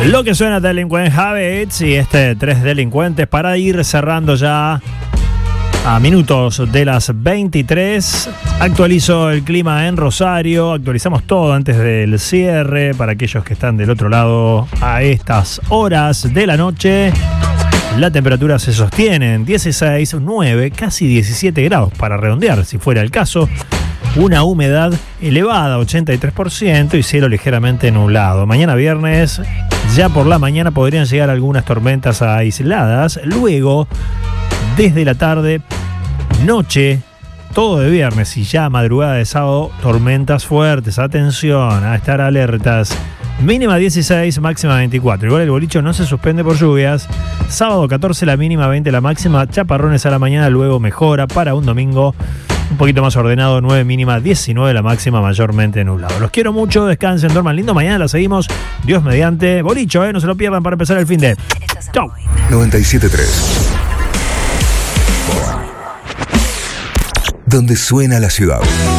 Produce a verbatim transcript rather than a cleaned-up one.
Lo que suena Delinquent Habits y este Tres Delincuentes para ir cerrando ya a minutos de las veintitrés. Actualizo el clima en Rosario, actualizamos todo antes del cierre para aquellos que están del otro lado a estas horas de la noche. La temperatura se sostiene en dieciséis, nueve, casi diecisiete grados para redondear si fuera el caso. Una humedad elevada, ochenta y tres por ciento, y cielo ligeramente nublado. Mañana viernes, ya por la mañana podrían llegar algunas tormentas aisladas. Luego, desde la tarde, noche, todo de viernes y ya madrugada de sábado, tormentas fuertes. Atención, a estar alertas. Mínima dieciséis, máxima veinticuatro. Igual el bolicho no se suspende por lluvias. Sábado catorce la mínima, veinte la máxima. Chaparrones a la mañana, luego mejora para un domingo un poquito más ordenado, nueve mínima, diecinueve la máxima, mayormente nublado. Los quiero mucho, descansen, duerman lindo. Mañana la seguimos, Dios mediante. Bolicho, eh, no se lo pierdan para empezar el fin de. Chau. noventa y siete punto tres. Donde suena la ciudad.